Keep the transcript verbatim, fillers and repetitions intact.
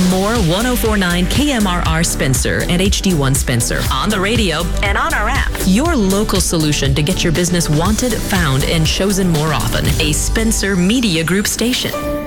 More one oh four point nine K M R R Spencer and H D one Spencer on the radio and on our app. Your local solution to get your business wanted, found, and chosen more often. A Spencer Media Group station.